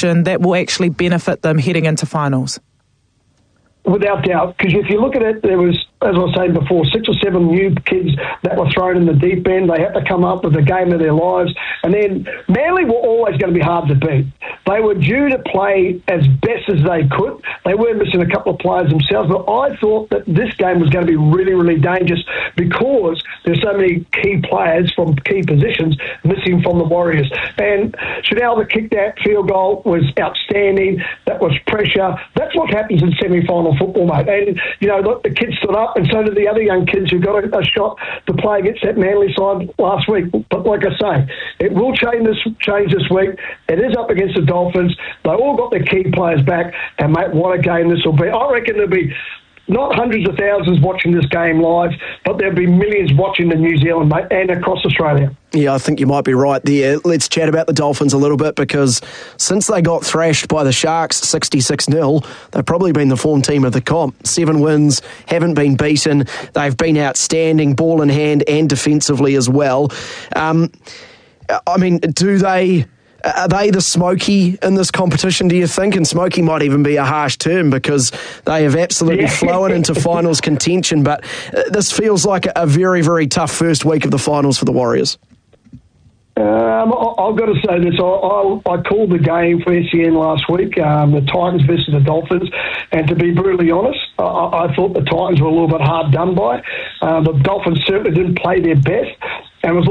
competition that will actually benefit them heading into finals? Without doubt, because if you look at it, there was, as I was saying before, 6 or 7 new kids that were thrown in the deep end. They had to come up with the game of their lives. And then Manly were always going to be hard to beat. They were due to play as best as they could. They were missing a couple of players themselves, but I thought that this game was going to be really, really dangerous because there's so many key players from key positions missing from the Warriors. And Chanel, that kicked that field goal, was outstanding. That was pressure. That's what happens in semi-final football, mate. And, you know, look, the kids stood up, and so did the other young kids who got a shot to play against that Manly side last week. But like I say, it will change this week. It is up against the Dolphins. They all got their key players back, and, mate, what a game this will be. I reckon there'll be not hundreds of thousands watching this game live, but there'll be millions watching in New Zealand, mate, and across Australia. Yeah, I think you might be right there. Let's chat about the Dolphins a little bit, because since they got thrashed by the Sharks 66-0, they've probably been the form team of the comp. 7 wins, haven't been beaten. They've been outstanding, ball in hand and defensively as well. I mean, are they the Smoky in this competition, do you think? And Smoky might even be a harsh term, because they have absolutely flown into finals contention. But this feels like a very, very tough first week of the finals for the Warriors. I've got to say this. I called the game for SEN last week, the Titans versus the Dolphins, and to be brutally honest, I thought the Titans were a little bit hard done by. The Dolphins certainly didn't play their best, and it was